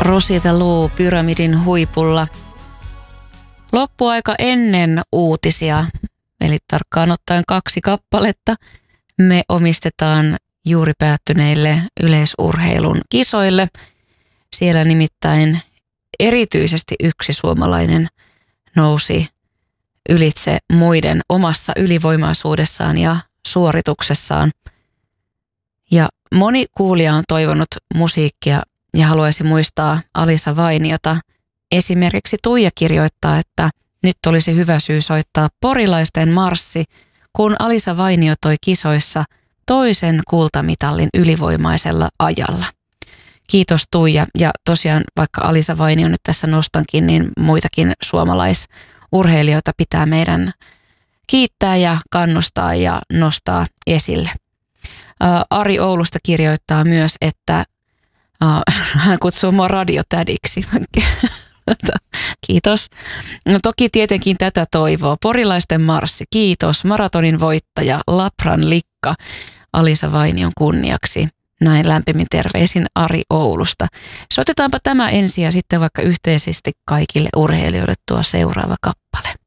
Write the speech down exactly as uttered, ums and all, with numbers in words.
Rosita Lou pyramidin huipulla. Loppuaika ennen uutisia, eli tarkkaan ottaen kaksi kappaletta, me omistetaan juuri päättyneille yleisurheilun kisoille. Siellä nimittäin erityisesti yksi suomalainen nousi ylitse muiden omassa ylivoimaisuudessaan ja suorituksessaan. Ja moni kuulija on toivonut musiikkia ja haluaisi muistaa Alisa Vainiota. Esimerkiksi Tuija kirjoittaa, että nyt olisi hyvä syy soittaa Porilaisten marssi, kun Alisa Vainio toi kisoissa toisen kultamitalin ylivoimaisella ajalla. Kiitos Tuija, ja tosiaan vaikka Alisa Vainio nyt tässä nostankin, niin muitakin suomalaisurheilijoita pitää meidän kiittää ja kannustaa ja nostaa esille. Ari Oulusta kirjoittaa myös, että hän kutsuu mua radiotädiksi. Kiitos. No toki tietenkin tätä toivoo. Porilaisten marssi, kiitos. Maratonin voittaja Lapran Likka Alisa Vainion kunniaksi. Näin lämpimin terveisin Ari Oulusta. Soitetaanpa tämä ensin ja sitten vaikka yhteisesti kaikille urheilijoille tuo seuraava kappale.